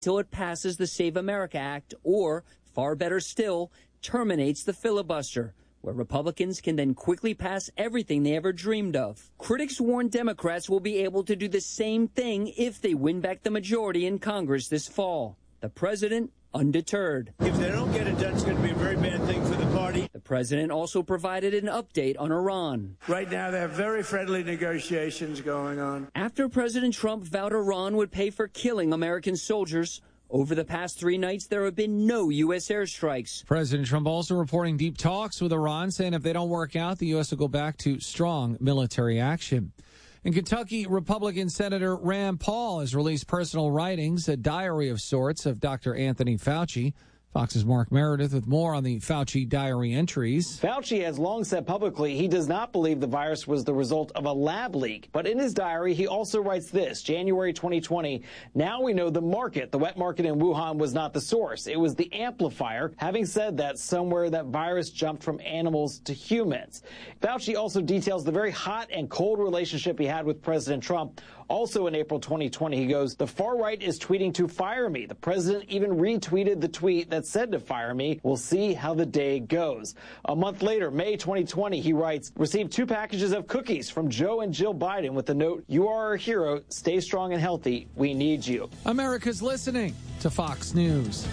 till it passes the Save America Act or, far better still, terminates the filibuster, where Republicans can then quickly pass everything they ever dreamed of. Critics warn Democrats will be able to do the same thing if they win back the majority in Congress this fall. The president, undeterred. If they don't get it done, it's going to be a very bad thing for the party. The president also provided an update on Iran. Right now, there are very friendly negotiations going on. After President Trump vowed Iran would pay for killing American soldiers, over the past 3 nights, there have been no U.S. airstrikes. President Trump also reporting deep talks with Iran, saying if they don't work out, the U.S. will go back to strong military action. In Kentucky, Republican Senator Rand Paul has released personal writings, a diary of sorts, of Dr. Anthony Fauci. Fox's Mark Meredith with more on the Fauci diary entries. Fauci has long said publicly he does not believe the virus was the result of a lab leak. But in his diary, he also writes this, January 2020, now we know the wet market in Wuhan was not the source. It was the amplifier. Having said that, somewhere that virus jumped from animals to humans. Fauci also details the very hot and cold relationship he had with President Trump. Also in April 2020, he goes, the far right is tweeting to fire me. The president even retweeted the tweet that said to fire me. We'll see how the day goes. A month later, May 2020, he writes, received 2 packages of cookies from Joe and Jill Biden with the note, you are our hero. Stay strong and healthy. We need you. America's listening to Fox News.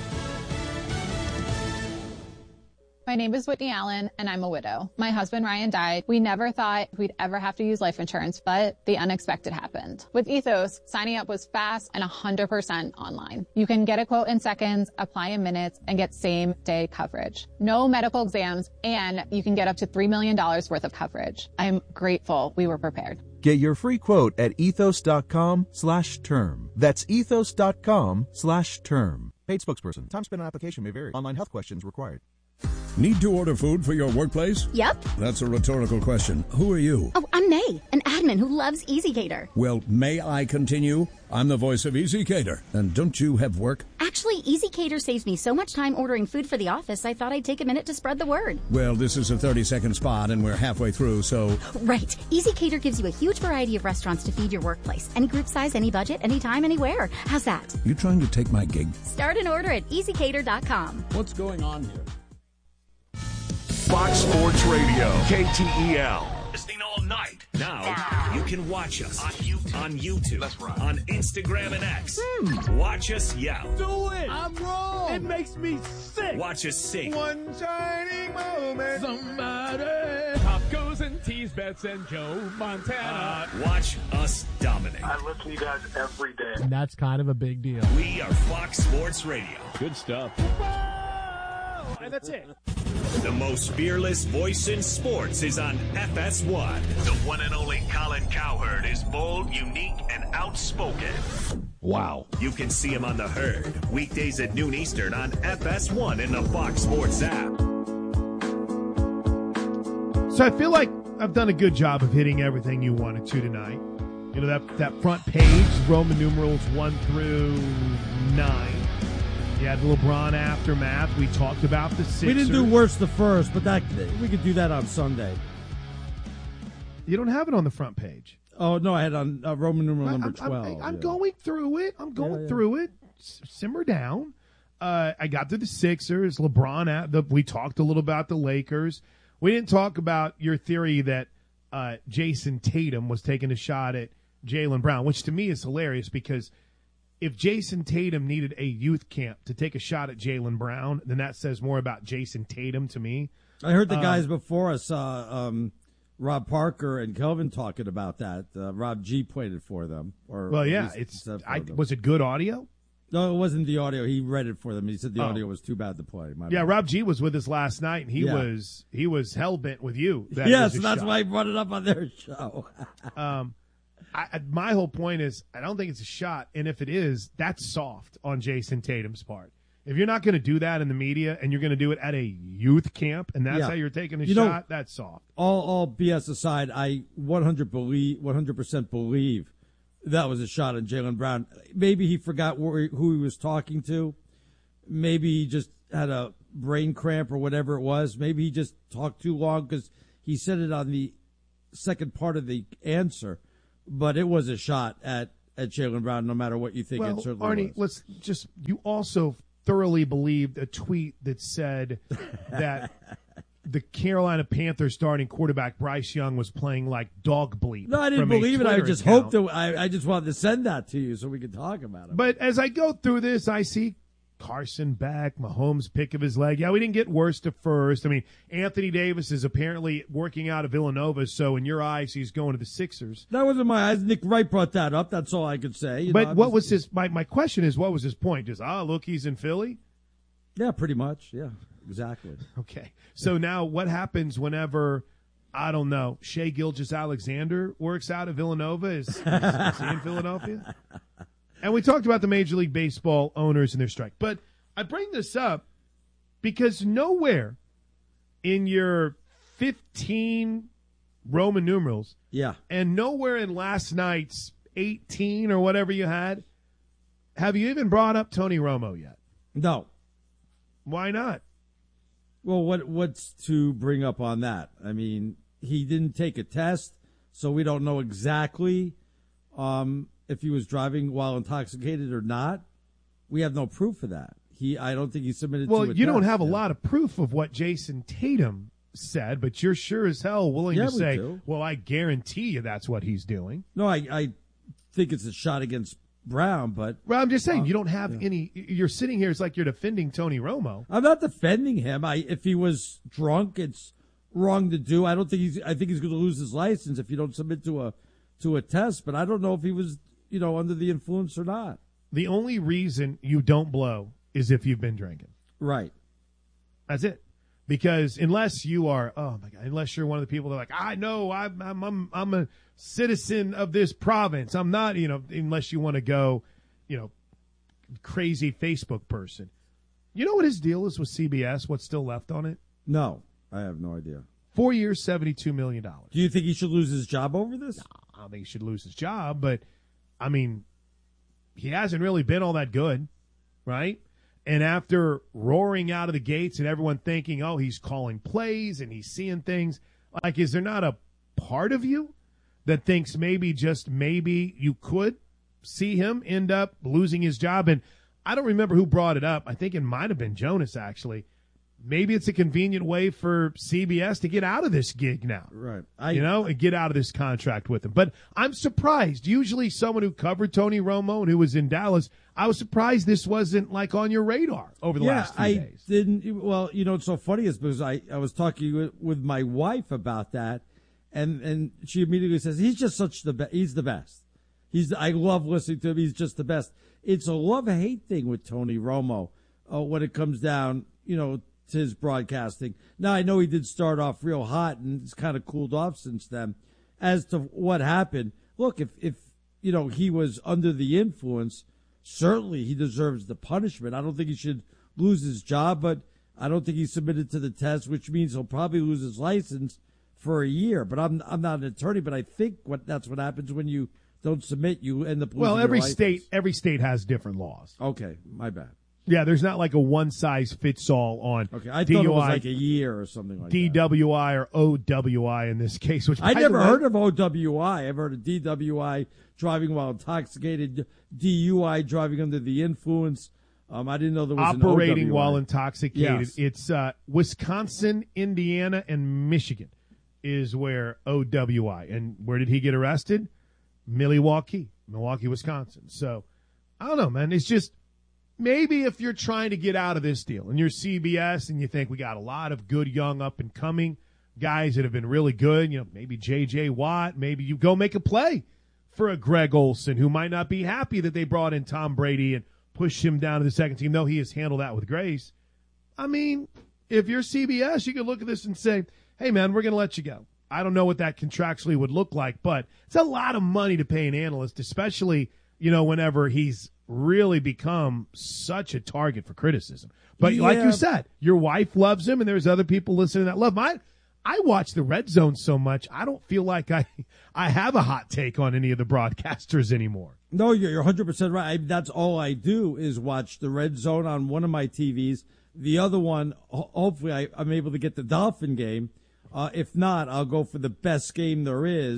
My name is Whitney Allen, and I'm a widow. My husband, Ryan, died. We never thought we'd ever have to use life insurance, but the unexpected happened. With Ethos, signing up was fast and 100% online. You can get a quote in seconds, apply in minutes, and get same-day coverage. No medical exams, and you can get up to $3 million worth of coverage. I'm grateful we were prepared. Get your free quote at ethos.com/term. That's ethos.com/term. Paid spokesperson. Time spent on application may vary. Online health questions required. Need to order food for your workplace? Yep. That's a rhetorical question. Who are you? Oh, I'm May, an admin who loves EasyCater. Well, may I continue? I'm the voice of EasyCater. And don't you have work? Actually, EasyCater saves me so much time ordering food for the office, I thought I'd take a minute to spread the word. Well, this is a 30-second spot, and we're halfway through, so... Right. EasyCater gives you a huge variety of restaurants to feed your workplace. Any group size, any budget, anytime, anywhere. How's that? You trying to take my gig? Start an order at EasyCater.com. What's going on here? Fox Sports Radio, KTEL. Listening all night. Now you can watch us on YouTube, That's right. On Instagram and X. Watch us yell. Do it. I'm wrong. It makes me sick. Watch us sing. One shining moment. Somebody. Tacos and teas, bets and Joe Montana. Watch us dominate. I listen to you guys every day. And that's kind of a big deal. We are Fox Sports Radio. Good stuff. And that's it. The most fearless voice in sports is on FS1. The one and only Colin Cowherd is bold, unique, and outspoken. Wow. You can see him on The Herd, weekdays at noon Eastern on FS1 in the Fox Sports app. So I feel like I've done a good job of hitting everything you wanted to tonight. You know, that front page, Roman numerals 1 through 9. You had LeBron aftermath. We talked about the Sixers. We didn't do worse the first, but we could do that on Sunday. You don't have it on the front page. Oh, no, I had on Roman numeral number 12. I'm going through it. Through it. Simmer down. I got to the Sixers, LeBron. We talked a little about the Lakers. We didn't talk about your theory that Jason Tatum was taking a shot at Jaylen Brown, which to me is hilarious because if Jason Tatum needed a youth camp to take a shot at Jaylen Brown, then that says more about Jason Tatum to me. I heard the guys before us, Rob Parker and Kelvin, talking about that. Rob G played it for them. Was it good audio? No, it wasn't the audio. He read it for them. He said the audio was too bad to play. Rob G was with us last night, and he was hell-bent with you. Yes, that's why I brought it up on their show. My whole point is I don't think it's a shot, and if it is, that's soft on Jason Tatum's part. If you're not going to do that in the media and you're going to do it at a youth camp and that's how you're taking a shot, that's soft. All BS aside, I 100% believe that was a shot at Jaylen Brown. Maybe he forgot who he was talking to. Maybe he just had a brain cramp or whatever it was. Maybe he just talked too long because he said it on the second part of the answer. But it was a shot at at Jaylen Brown, no matter what you think. Well, it certainly Arnie, you also thoroughly believed a tweet that said that the Carolina Panthers starting quarterback Bryce Young was playing like dog bleep. No, I didn't believe it. I just hoped that I just wanted to send that to you so we could talk about it. But as I go through this, I see Carson back, Mahomes pick of his leg. Yeah, we didn't get worse to first. I mean, Anthony Davis is apparently working out of Villanova, so in your eyes, he's going to the Sixers. That wasn't my eyes. Nick Wright brought that up. That's all I could say. But what was his? My question is, what was his point? Just look, he's in Philly. Yeah, pretty much. Yeah, exactly. Okay, so now what happens whenever? I don't know. Shai Gilgeous-Alexander works out of Villanova. Is he in Philadelphia? And we talked about the Major League Baseball owners and their strike. But I bring this up because nowhere in your 15 Roman numerals, and nowhere in last night's 18 or whatever you had, have you even brought up Tony Romo yet? No. Why not? Well, what's to bring up on that? I mean, he didn't take a test, so we don't know exactly if he was driving while intoxicated or not. We have no proof of that. I don't think he submitted to a test. Well, you don't have a lot of proof of what Jason Tatum said, but you're sure as hell willing to say, well, I guarantee you that's what he's doing. No, I think it's a shot against Brown, but... Well, I'm just saying, you don't have any... You're sitting here, it's like you're defending Tony Romo. I'm not defending him. If he was drunk, it's wrong to do. I think he's going to lose his license if you don't submit to a test, but I don't know if he was... under the influence or not. The only reason you don't blow is if you've been drinking. Right. That's it. Because unless you are, oh my God, unless you're one of the people that are like, I know I'm a citizen of this province. I'm not, unless you want to go, crazy Facebook person. You know what his deal is with CBS? What's still left on it? No, I have no idea. 4 years, $72 million. Do you think he should lose his job over this? No, I don't think he should lose his job, but I mean, he hasn't really been all that good, right? And after roaring out of the gates and everyone thinking, oh, he's calling plays and he's seeing things, like, is there not a part of you that thinks maybe, just maybe, you could see him end up losing his job? And I don't remember who brought it up. I think it might have been Jonas, actually. Maybe it's a convenient way for CBS to get out of this gig now. Right. And get out of this contract with him. But I'm surprised. Usually someone who covered Tony Romo and who was in Dallas, I was surprised this wasn't like on your radar over the last few days. Didn't. Well, what's so funny is because I was talking with my wife about that, and she immediately says, he's just he's the best. I love listening to him. He's just the best. It's a love-hate thing with Tony Romo when it comes down, to his broadcasting. Now, I know he did start off real hot, and it's kind of cooled off since then. As to what happened, look, if he was under the influence, certainly he deserves the punishment. I don't think he should lose his job, but I don't think he submitted to the test, which means he'll probably lose his license for a year. But I'm not an attorney, but I think that's what happens when you don't submit. You end up losing your license. every state has different laws. Okay, my bad. Yeah, there's not like a one-size-fits-all on okay, I thought it was like a year or something like DWI or OWI in this case. Which I never heard of OWI. I've heard of DWI, driving while intoxicated, DUI, driving under the influence. I didn't know there was operating an OWI. while intoxicated. Yes. It's Wisconsin, Indiana, and Michigan is where OWI. And where did he get arrested? Milwaukee, Wisconsin. So, I don't know, man. It's just... Maybe if you're trying to get out of this deal and you're CBS and you think we got a lot of good young up-and-coming guys that have been really good, maybe J.J. Watt, maybe you go make a play for a Greg Olson who might not be happy that they brought in Tom Brady and pushed him down to the second team, though he has handled that with grace. I mean, if you're CBS, you could look at this and say, hey, man, we're going to let you go. I don't know what that contractually would look like, but it's a lot of money to pay an analyst, especially, whenever he's really become such a target for criticism. But like you said, your wife loves him, and there's other people listening that love him. I watch the Red Zone so much, I don't feel like I have a hot take on any of the broadcasters anymore. No, you're 100% right. That's all I do is watch the Red Zone on one of my TVs. The other one, hopefully I'm able to get the Dolphin game. If not, I'll go for the best game there is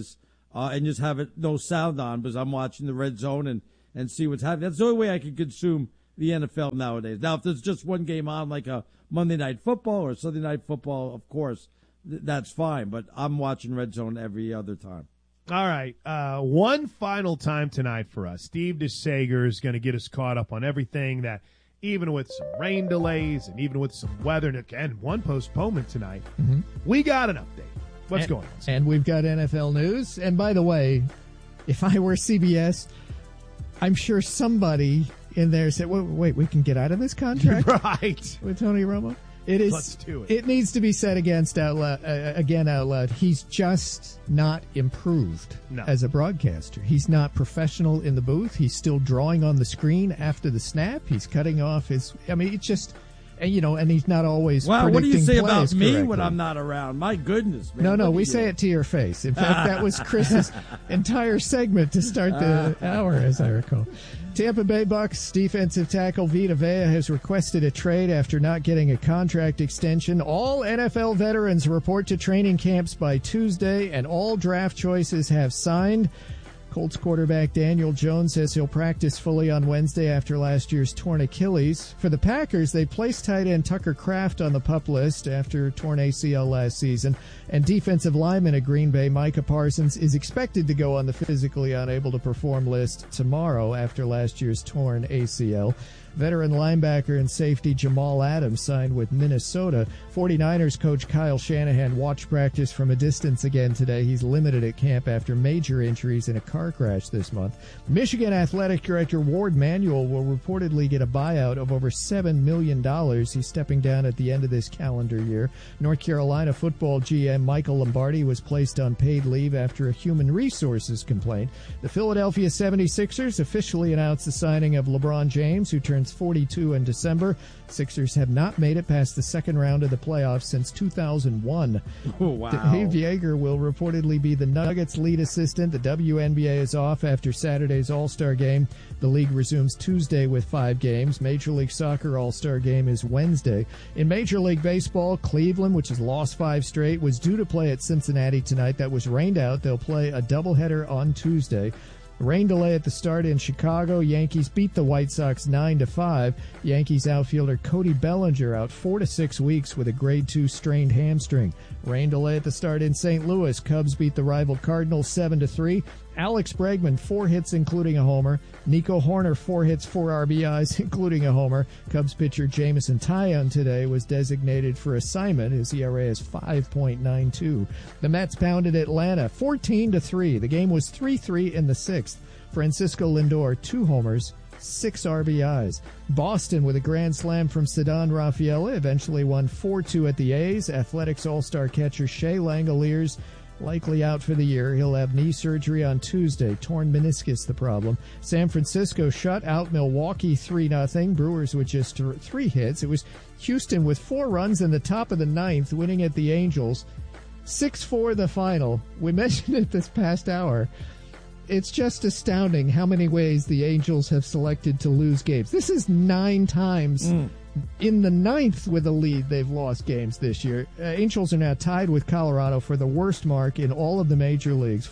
and just have it no sound on because I'm watching the red zone and see what's happening. That's the only way I can consume the NFL nowadays. Now, if there's just one game on, like a Monday Night Football or Sunday Night Football, of course, that's fine. But I'm watching red zone every other time. All right, one final time tonight for us. Steve DeSager is going to get us caught up on everything that, even with some rain delays and even with some weather and one postponement tonight, we got an update. What's going on? And we've got NFL news. And by the way, if I were CBS, I'm sure somebody in there said, wait, we can get out of this contract? Right. With Tony Romo? It is. Let's do it. It needs to be said out loud. He's just not improved as a broadcaster. He's not professional in the booth. He's still drawing on the screen after the snap. He's cutting off his. I mean, it's just. And he's not always. Wow, what do you say about me correctly. when I'm not around? My goodness, man. No, we say it to your face. In fact, that was Chris's entire segment to start the hour, as I recall. Tampa Bay Bucks defensive tackle Vita Vea has requested a trade after not getting a contract extension. All NFL veterans report to training camps by Tuesday, and all draft choices have signed. Colts quarterback Daniel Jones says he'll practice fully on Wednesday after last year's torn Achilles. For the Packers, they placed tight end Tucker Kraft on the PUP list after torn ACL last season. And defensive lineman at Green Bay, Micah Parsons, is expected to go on the physically unable to perform list tomorrow after last year's torn ACL. Veteran linebacker and safety Jamal Adams signed with Minnesota. 49ers coach Kyle Shanahan watched practice from a distance again today. He's limited at camp after major injuries in a car crash this month. Michigan Athletic Director Ward Manuel will reportedly get a buyout of over $7 million. He's stepping down at the end of this calendar year. North Carolina football GM Michael Lombardi was placed on paid leave after a human resources complaint. The Philadelphia 76ers officially announced the signing of LeBron James, who turns 42 in December. Sixers have not made it past the second round of the playoffs since 2001. Oh, wow. Dave Yeager will reportedly be the Nuggets' lead assistant. The WNBA is off after Saturday's All-Star game. The league resumes Tuesday with 5 games. Major League Soccer All-Star game is Wednesday. In Major League Baseball, Cleveland, which has lost 5 straight, was due to play at Cincinnati tonight. That was rained out. They'll play a doubleheader on Tuesday. Rain delay at the start in Chicago. Yankees beat the White Sox 9-5. Yankees outfielder Cody Bellinger out 4 to 6 weeks with a grade 2 strained hamstring. Rain delay at the start in St. Louis. Cubs beat the rival Cardinals 7-3. Alex Bregman, 4 hits, including a homer. Nico Horner, 4 hits, 4 RBIs, including a homer. Cubs pitcher Jameson Taillon today was designated for assignment. His ERA is 5.92. The Mets pounded Atlanta 14-3. The game was 3-3 in the 6th. Francisco Lindor, 2 homers, 6 RBIs. Boston, with a grand slam from Ceddanne Rafaela, eventually won 4-2 at the A's. Athletics All-Star catcher Shea Langoliers likely out for the year. He'll have knee surgery on Tuesday. Torn meniscus the problem. San Francisco shut out Milwaukee 3-0. Brewers with just 3 hits. It was Houston with 4 runs in the top of the 9th, winning at the Angels. 6-4 the final. We mentioned it this past hour. It's just astounding how many ways the Angels have selected to lose games. This is 9 times in the 9th with a lead they've lost games this year. Angels are now tied with Colorado for the worst mark in all of the major leagues,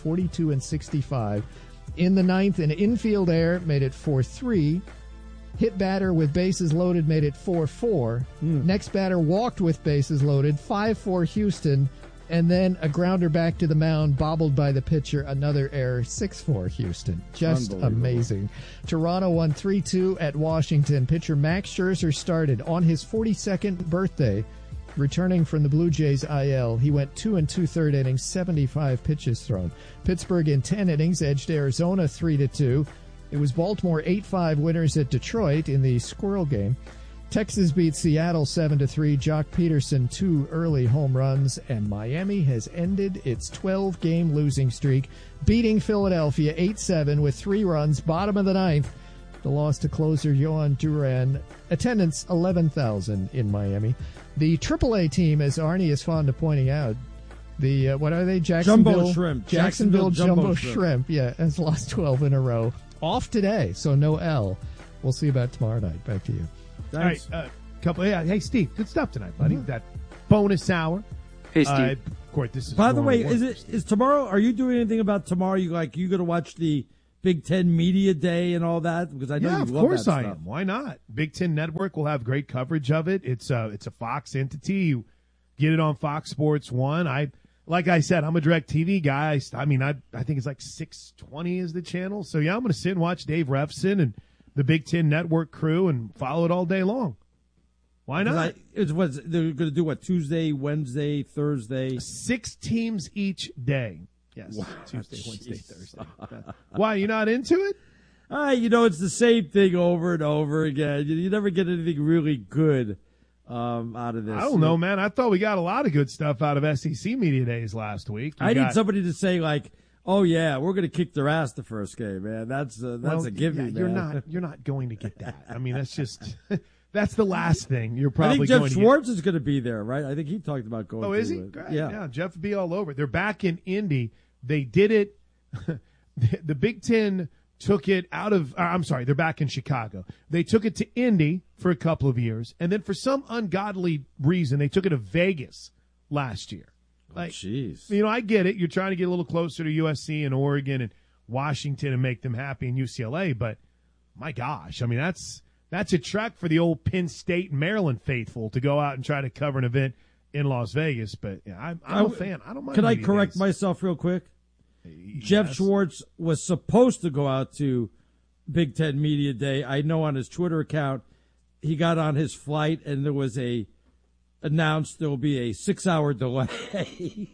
42-65. In the 9th, an infield error made it 4-3. Hit batter with bases loaded made it 4-4. Next batter walked with bases loaded, 5-4 Houston. And then a grounder back to the mound, bobbled by the pitcher, another error, 6-4 Houston. Just amazing. Toronto won 3-2 at Washington. Pitcher Max Scherzer started on his 42nd birthday, returning from the Blue Jays IL. He went 2 2/3 innings, 75 pitches thrown. Pittsburgh in 10 innings edged Arizona 3-2. It was Baltimore 8-5 winners at Detroit in the Squirrel game. Texas beat Seattle 7-3. Jock Peterson 2 early home runs, and Miami has ended its 12-game losing streak, beating Philadelphia 8-7 with 3 runs, bottom of the 9th. The loss to closer Yohan Duran. Attendance 11,000 in Miami. The AAA team, as Arnie is fond of pointing out, the what are they? Jumbo Shrimp. Jacksonville Jumbo Shrimp. Yeah, has lost 12 in a row. Off today, so no L. We'll see about tomorrow night. Back to you. Thanks. All right, hey, Steve, good stuff tonight, buddy. That bonus hour Hey, Steve. Of course, this is. By the way, normal. is tomorrow? Are you doing anything about tomorrow? You going to watch the Big Ten Media Day and all that? Because I know you of love course that I stuff. am. Why not? Big Ten Network will have great coverage of it. It's a Fox entity. You get it on Fox Sports 1. Like I said, I'm a DirecTV guy. I think it's like 620 is the channel. So yeah, I'm going to sit and watch Dave Refson and the Big Ten Network crew and follow it all day long. Why not? They're going to do what, Tuesday, Wednesday, Thursday? 6 teams each day. Yes. Wow. Tuesday, Wednesday, Thursday. Why, you not into it? It's the same thing over and over again. You never get anything really good out of this. I don't know, man. I thought we got a lot of good stuff out of SEC Media Days last week. I need somebody to say, like, oh, yeah, we're going to kick their ass the first game, man. That's a gimme, man. You're not going to get that. I mean, that's just that's the last thing you're probably I think going Jeff to Schwartz is going to be there, right? I think he talked about going. Oh, is he? Great. Yeah, Jeff will be all over. They're back in Indy. They did it. The Big Ten took it out of, I'm sorry, they're back in Chicago. They took it to Indy for a couple of years, and then for some ungodly reason, they took it to Vegas last year. Like, jeez. I get it. You're trying to get a little closer to USC and Oregon and Washington and make them happy in UCLA, but my gosh, I mean, that's a trek for the old Penn State, Maryland faithful to go out and try to cover an event in Las Vegas. But yeah, I'm a fan. I don't mind. Can I Media correct Days. myself real quick? Yes. Jeff Schwartz was supposed to go out to Big Ten Media Day. I know on his Twitter account he got on his flight and there was announced there will be a 6-hour delay.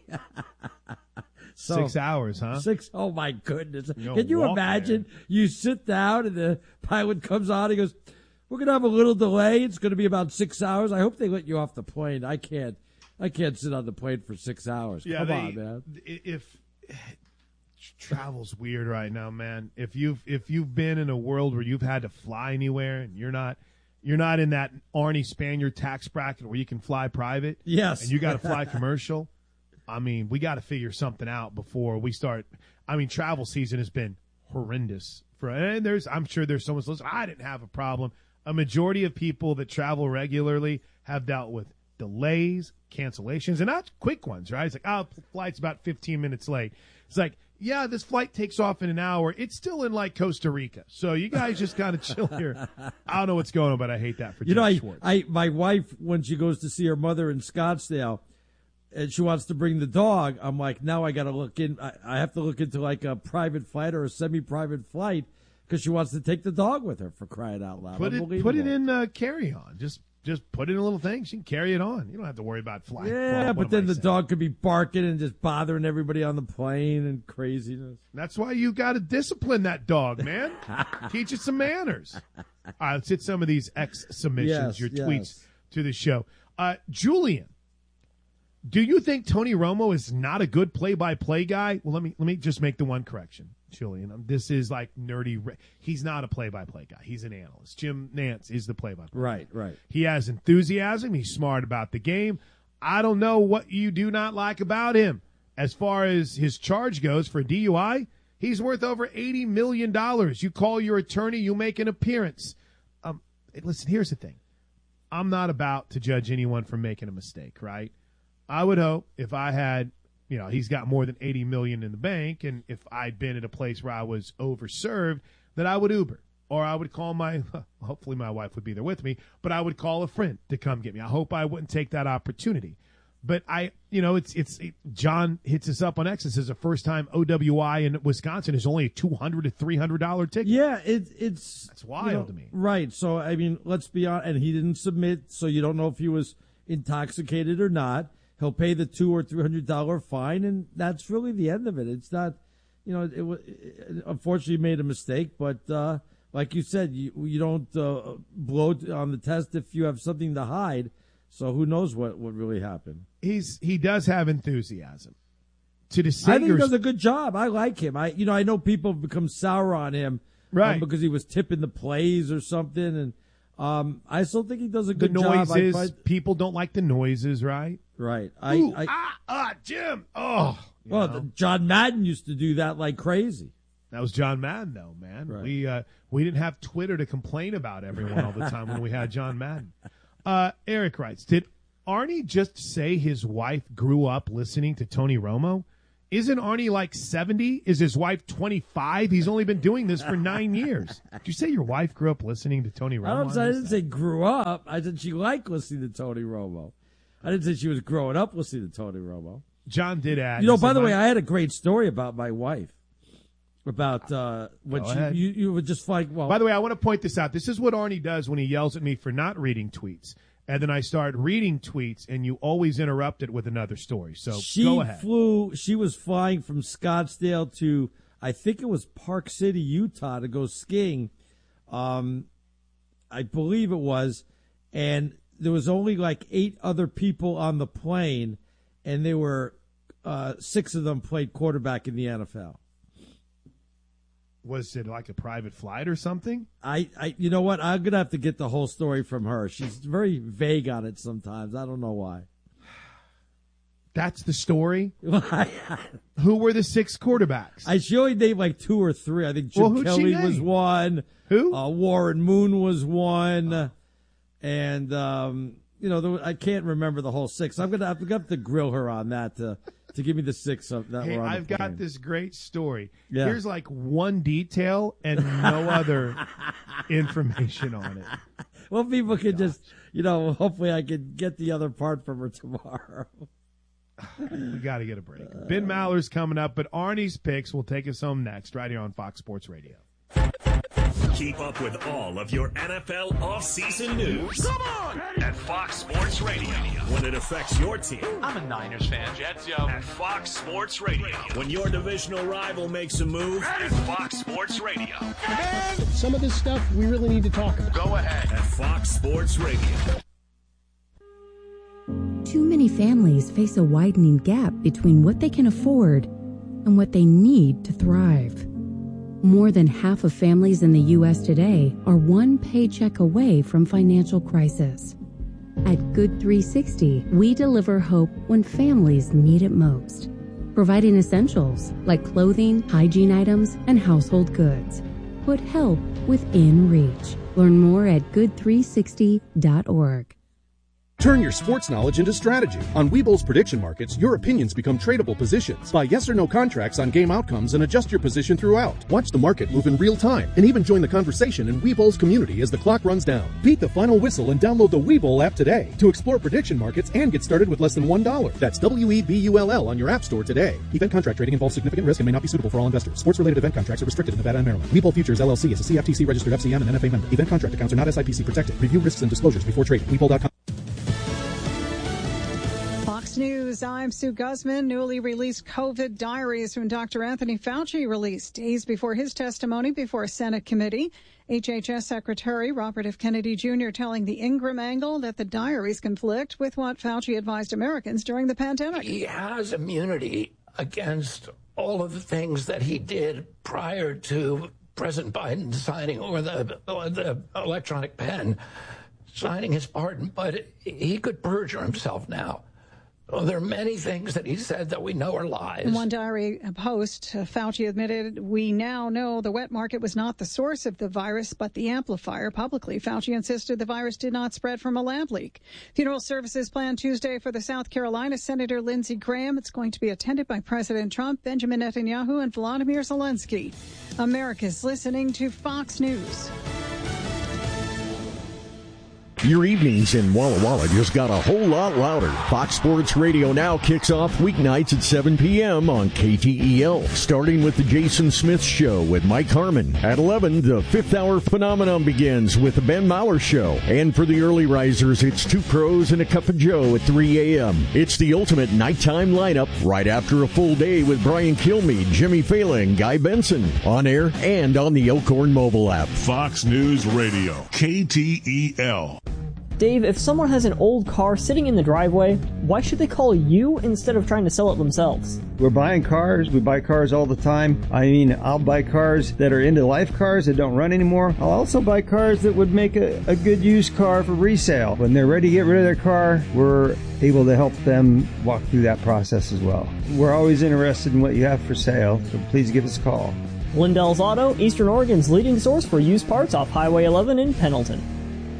6 hours, huh? Oh my goodness! You'll Can you walk imagine? there. You sit down and the pilot comes on. He goes, "We're gonna have a little delay. It's gonna be about 6 hours. I hope they let you off the plane. I can't sit on the plane for 6 hours. Yeah, Come on, man. If travel's weird right now, man. If you've been in a world where you've had to fly anywhere and you're not in that Arnie Spaniard tax bracket where you can fly private, yes, and you got to fly commercial. I mean, we got to figure something out before we start. I mean, travel season has been horrendous and I'm sure there's someone listening. I didn't have a problem. A majority of people that travel regularly have dealt with delays, cancellations, and not quick ones, right? It's like, oh, flight's about 15 minutes late. It's like, yeah, this flight takes off in an hour. It's still in like Costa Rica. So you guys just kind of chill here. I don't know what's going on, but I hate that for Jeff Schwartz. My wife, when she goes to see her mother in Scottsdale, and she wants to bring the dog, I'm like, now I got to look in. I have to look into like a private flight or a semi-private flight because she wants to take the dog with her, for crying out loud. Put it in carry-on. Just put it in a little thing. She can carry it on. You don't have to worry about flying. Yeah, but then the dog could be barking and just bothering everybody on the plane and craziness. That's why you got to discipline that dog, man. Teach it some manners. All right, let's hit some of these submissions, your tweets to the show. Julian, do you think Tony Romo is not a good play-by-play guy? Well, let me just make the one correction, Julian. This is like nerdy. He's not a play-by-play guy. He's an analyst. Jim Nantz is the play-by-play. Right. He has enthusiasm. He's smart about the game. I don't know what you do not like about him. As far as his charge goes for DUI, he's worth over $80 million. You call your attorney, you make an appearance. Listen, here's the thing. I'm not about to judge anyone for making a mistake, right? I would hope if I had, he's got more than $80 million in the bank, and if I'd been at a place where I was overserved, that I would Uber. Or I would call hopefully my wife would be there with me, but I would call a friend to come get me. I hope I wouldn't take that opportunity. But John hits us up on X and says the first time OWI in Wisconsin is only a $200 to $300 ticket. Yeah, that's wild to me. Right. So, I mean, let's be honest. And he didn't submit, so you don't know if he was intoxicated or not. He'll pay the $200 or $300 fine, and that's really the end of it. It's not, unfortunately, he made a mistake, but like you said, you don't blow on the test if you have something to hide. So who knows what really happened? He does have enthusiasm. To the I think he does a good job. I like him. I know people have become sour on him, right? Because he was tipping the plays or something, and I still think he does a good job. The job. noises, people don't like the noises, right? Right. Jim. Oh, John Madden used to do that like crazy. That was John Madden, though, man. Right. We didn't have Twitter to complain about everyone all the time when we had John Madden. Eric writes, did Arnie just say his wife grew up listening to Tony Romo? Isn't Arnie like 70? Is his wife 25? He's only been doing this for 9 years. Did you say your wife grew up listening to Tony Romo? I didn't say grew up. I said she liked listening to Tony Romo. I didn't say she was growing up listening to Tony Romo. John did add. You know, by the way, I had a great story about my wife. About when you would just like. Well, by the way, I want to point this out. This is what Arnie does when he yells at me for not reading tweets. And then I start reading tweets, and you always interrupt it with another story. So go ahead. She was flying from Scottsdale to, I think it was Park City, Utah, to go skiing. I believe it was. And there was only like 8 other people on the plane, and they were 6 of them played quarterback in the NFL. Was it like a private flight or something? You know what? I'm going to have to get the whole story from her. She's very vague on it sometimes. I don't know why. That's the story? Who were the 6 quarterbacks? She only named like 2 or 3. I think Jim Kelly was one. Who? Warren Moon was one. And, I can't remember the whole 6. I'm going to have to grill her on that to give me the 6 of that. Hey, I've got this great story. Yeah. Here's like one detail and no other information on it. Well, people could just, hopefully I could get the other part from her tomorrow. We got to get a break. Ben Maller's coming up, but Arnie's picks will take us home next, right here on Fox Sports Radio. Keep up with all of your NFL offseason news. Come on! At Fox Sports Radio. When it affects your team. I'm a Niners fan. Jets, yo. At Fox Sports Radio. When your divisional rival makes a move. At Fox Sports Radio. And some of this stuff we really need to talk about. Go ahead. At Fox Sports Radio. Too many families face a widening gap between what they can afford and what they need to thrive. More than half of families in the U.S. today are one paycheck away from financial crisis. At Good 360, we deliver hope when families need it most, providing essentials like clothing, hygiene items, and household goods. Put help within reach. Learn more at good360.org. Turn your sports knowledge into strategy. On Webull's prediction markets, your opinions become tradable positions. Buy yes or no contracts on game outcomes and adjust your position throughout. Watch the market move in real time and even join the conversation in Webull's community as the clock runs down. Beat the final whistle and download the Webull app today to explore prediction markets and get started with less than $1. That's WEBULL on your app store today. Event contract trading involves significant risk and may not be suitable for all investors. Sports-related event contracts are restricted in Nevada and Maryland. Webull Futures LLC is a CFTC registered FCM and NFA member. Event contract accounts are not SIPC protected. Review risks and disclosures before trading. Webull.com. Fox News, I'm Sue Guzman. Newly released COVID diaries from Dr. Anthony Fauci released days before his testimony before a Senate committee. HHS Secretary Robert F. Kennedy Jr. telling the Ingram angle that the diaries conflict with what Fauci advised Americans during the pandemic. He has immunity against all of the things that he did prior to President Biden signing, or the electronic pen signing his pardon, but he could perjure himself now. Well, there are many things that he said that we know are lies. In one diary post, Fauci admitted, we now know the wet market was not the source of the virus, but the amplifier. Publicly, Fauci insisted the virus did not spread from a lab leak. Funeral services planned Tuesday for the South Carolina Senator Lindsey Graham. It's going to be attended by President Trump, Benjamin Netanyahu, and Volodymyr Zelensky. America's listening to Fox News. Your evenings in Walla Walla just got a whole lot louder. Fox Sports Radio now kicks off weeknights at 7 p.m. on KTEL, starting with the Jason Smith Show with Mike Harmon. At 11, the fifth hour phenomenon begins with the Ben Maller Show. And for the early risers, it's Two Pros and a Cup of Joe at 3 a.m. It's the ultimate nighttime lineup right after a full day with Brian Kilmeade, Jimmy Fallon, Guy Benson, on air and on the Elkhorn mobile app. Fox News Radio, KTEL. Dave, if someone has an old car sitting in the driveway, why should they call you instead of trying to sell it themselves? We're buying cars. We buy cars all the time. I mean, I'll buy cars that are end-of-life cars that don't run anymore. I'll also buy cars that would make a good used car for resale. When they're ready to get rid of their car, we're able to help them walk through that process as well. We're always interested in what you have for sale, so please give us a call. Lindell's Auto, Eastern Oregon's leading source for used parts off Highway 11 in Pendleton.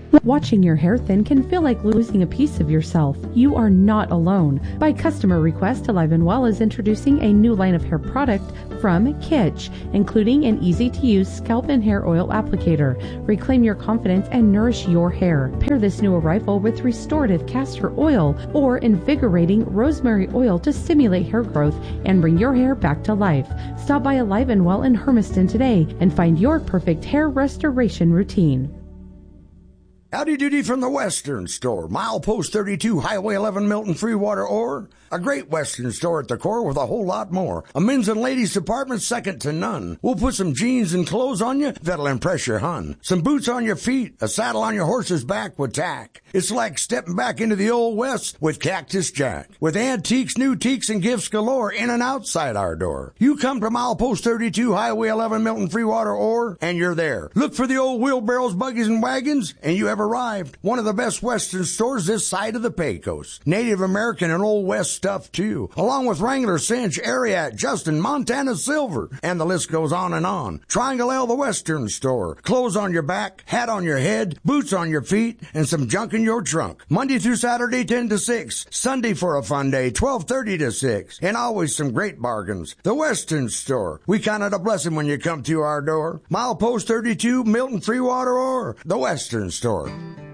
Watching your hair thin can feel like losing a piece of yourself. You are not alone. By customer request, Alive and Well is introducing a new line of hair product from Kitsch, including an easy-to-use scalp and hair oil applicator. Reclaim your confidence and nourish your hair. Pair this new arrival with restorative castor oil or invigorating rosemary oil to stimulate hair growth and bring your hair back to life. Stop by Alive and Well in Hermiston today and find your perfect hair restoration routine. Howdy doody from the Western Store. Milepost 32, Highway 11, Milton, Freewater, or a great Western store at the core with a whole lot more. A men's and ladies department second to none. We'll put some jeans and clothes on you that'll impress your hun. Some boots on your feet, a saddle on your horse's back with tack. It's like stepping back into the old West with Cactus Jack. With antiques, new teaks, and gifts galore in and outside our door. You come to Milepost 32, Highway 11, Milton, Freewater, or, and you're there. Look for the old wheelbarrows, buggies, and wagons, and you have arrived. One of the best Western stores this side of the Pecos. Native American and Old West stuff, too. Along with Wrangler, Cinch, Ariat, Justin, Montana Silver, and the list goes on and on. Triangle L, the Western Store. Clothes on your back, hat on your head, boots on your feet, and some junk in your trunk. Monday through Saturday, 10 to 6. Sunday for a fun day, 12:30 to 6. And always some great bargains. The Western Store. We count it a blessing when you come to our door. Milepost 32, Milton, Freewater, or the Western Store.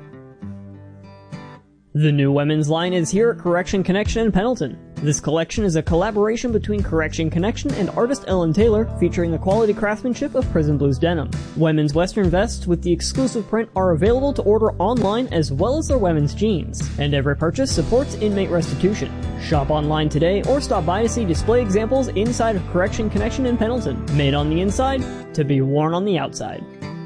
The new women's line is here at Correction Connection in Pendleton. This collection is a collaboration between Correction Connection and artist Ellen Taylor, featuring the quality craftsmanship of Prison Blues denim. Women's western vests with the exclusive print are available to order online as well as their women's jeans. And every purchase supports inmate restitution. Shop online today or stop by to see display examples inside of Correction Connection in Pendleton. Made on the inside to be worn on the outside.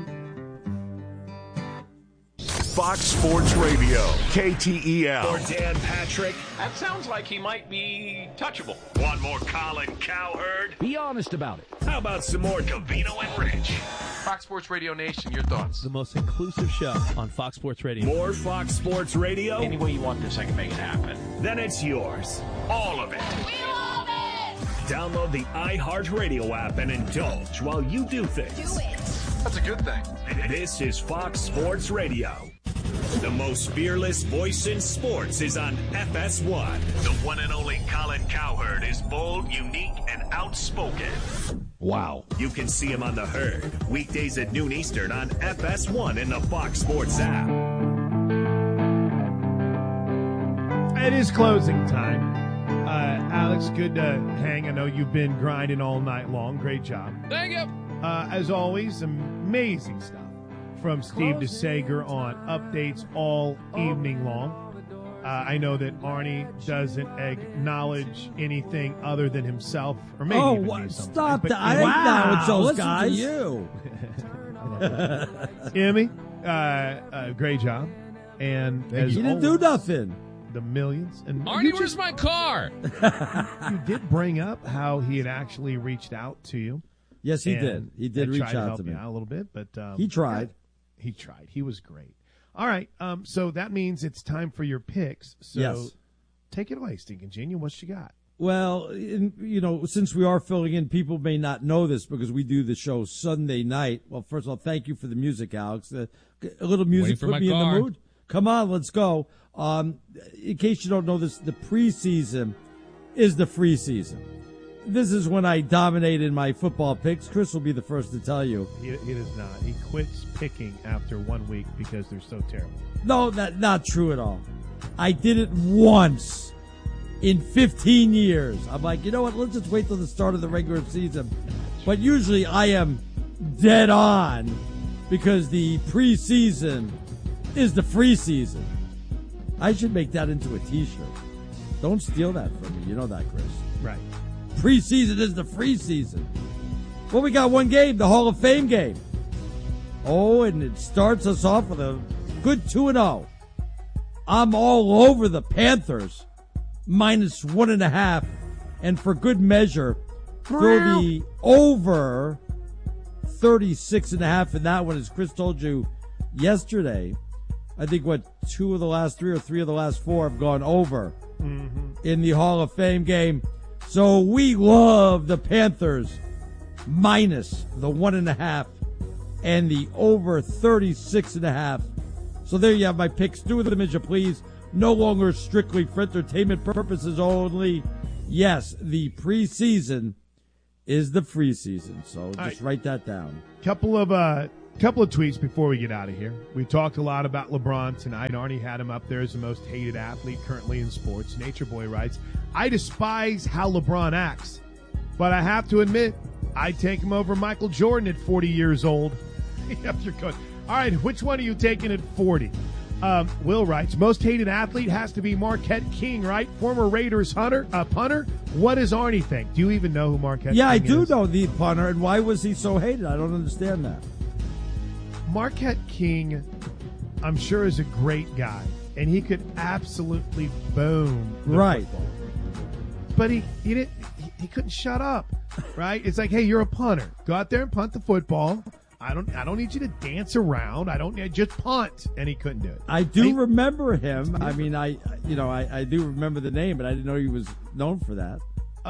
Fox Sports Radio, KTEL. Or Dan Patrick. That sounds like he might be touchable. Want more Colin Cowherd? Be honest about it. How about some more Covino and Rich? Fox Sports Radio Nation, your thoughts? The most inclusive show on Fox Sports Radio. More Fox Sports Radio? Any way you want this, I can make it happen. Then it's yours. All of it. We love it! Download the iHeartRadio app and indulge while you do things. Do it. That's a good thing. This is Fox Sports Radio. The most fearless voice in sports is on FS1. The one and only Colin Cowherd is bold, unique, and outspoken. Wow. You can see him on The Herd, weekdays at noon Eastern on FS1 in the Fox Sports app. It is closing time. Alex, good to hang. I know you've been grinding all night long. Great job. Thank you. As always, amazing stuff from Steve DeSager on updates all evening long. I know that Arnie doesn't acknowledge anything other than himself, or maybe even me stop but that! I acknowledge those listen guys. To you, Emmy. Great job, and as you didn't do nothing. The millions and Arnie, where's my car? You did bring up how he had actually reached out to you. Yes, he did. He did reach out to me a little bit, but he tried. He tried. He was great. All right. So that means it's time for your picks. So yes. Take it away, Stinking Genius. What you got? Well, since we are filling in, people may not know this because we do the show Sunday night. Well, first of all, thank you for the music, Alex. A little music put me in the mood. Come on, let's go. In case you don't know this, the preseason is the free season. This is when I dominated my football picks. Chris will be the first to tell you. He does not. He quits picking after 1 week because they're so terrible. No, that's not true at all. I did it once in 15 years. I'm like, you know what? Let's just wait till the start of the regular season. But usually I am dead on because the preseason is the free season. I should make that into a T-shirt. Don't steal that from me. You know that, Chris. Right. Preseason is the free season. Well, we got one game, the Hall of Fame game. Oh, and it starts us off with a good 2-0. I'm all over the Panthers, minus 1.5. And for good measure, throw the over 36.5 in that one, as Chris told you yesterday. I think, 2 of the last 3 or 3 of the last 4 have gone over in the Hall of Fame game. So we love the Panthers minus the 1.5 and the over 36.5 So there you have my picks. Do with them as you please. No longer strictly for entertainment purposes only. Yes, the preseason is the free season. So just write that down. Couple of tweets before we get out of here. We talked a lot about LeBron tonight. Arnie had him up there as the most hated athlete currently in sports. Nature Boy writes, I despise how LeBron acts, but I have to admit, I'd take him over Michael Jordan at 40 years old. Yep, you're good. All right, which one are you taking at 40? Will writes, most hated athlete has to be Marquette King, right? Former Raiders punter. What does Arnie think? Do you even know who Marquette King is? Yeah, I do know the punter, and why was he so hated? I don't understand that. Marquette King, I'm sure, is a great guy, and he could absolutely boom the football. But he couldn't shut up, right? It's like, hey, you're a punter. Go out there and punt the football. I don't need you to dance around. I don't need just punt, and he couldn't do it. I do remember him. I mean, I do remember the name, but I didn't know he was known for that.